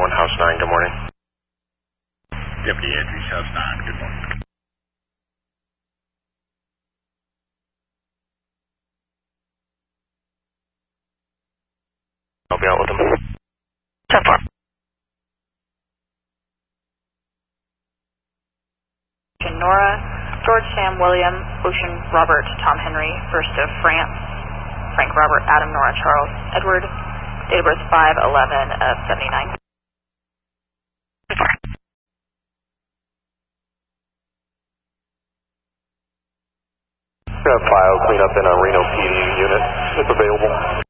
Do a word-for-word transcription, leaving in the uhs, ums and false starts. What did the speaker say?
one, House nine, good morning. Deputy Andrews, House nine, good morning. I'll be out with them. ten four. Nora, George Sam William, Ocean Robert Tom Henry, first of France, Frank Robert Adam Nora Charles Edward, date of birth five eleven of seventy-nine. Got a file clean up in a Reno P D unit, if available.